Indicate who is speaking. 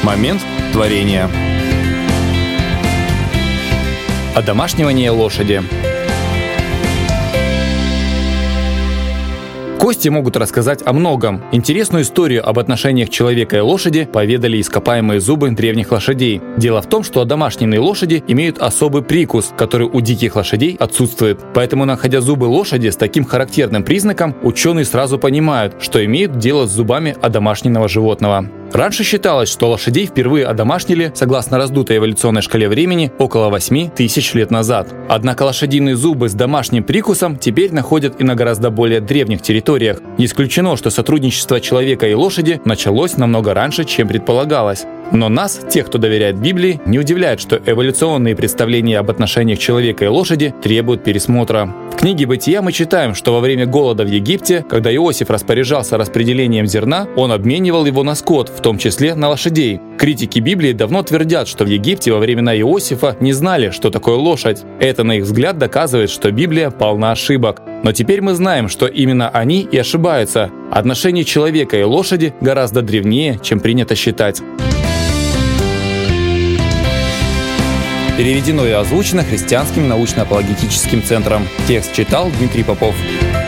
Speaker 1: Момент творения. Одомашнивание лошади. Кости могут рассказать о многом. Интересную историю об отношениях человека и лошади поведали ископаемые зубы древних лошадей. Дело в том, что одомашненные лошади имеют особый прикус, который у диких лошадей отсутствует. Поэтому, находя зубы лошади с таким характерным признаком, ученые сразу понимают, что имеют дело с зубами одомашненного животного. Раньше считалось, что лошадей впервые одомашнили, согласно раздутой эволюционной шкале времени, около 8 тысяч лет назад. Однако лошадиные зубы с домашним прикусом теперь находят и на гораздо более древних территориях. Не исключено, что сотрудничество человека и лошади началось намного раньше, чем предполагалось. Но нас, тех, кто доверяет Библии, не удивляет, что эволюционные представления об отношениях человека и лошади требуют пересмотра. В книге «Бытия» мы читаем, что во время голода в Египте, когда Иосиф распоряжался распределением зерна, он обменивал его на скот, в том числе на лошадей. Критики Библии давно твердят, что в Египте во времена Иосифа не знали, что такое лошадь. Это, на их взгляд, доказывает, что Библия полна ошибок. Но теперь мы знаем, что именно они и ошибаются. Отношения человека и лошади гораздо древнее, чем принято считать. Переведено и озвучено Христианским научно-апологетическим центром. Текст читал Дмитрий Попов.